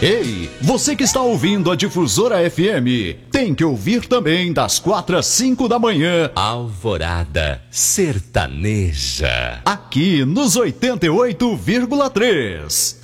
Ei, você que está ouvindo a Difusora FM, tem que ouvir também das 4 às 5 da manhã. Alvorada Sertaneja. Aqui nos 88,3.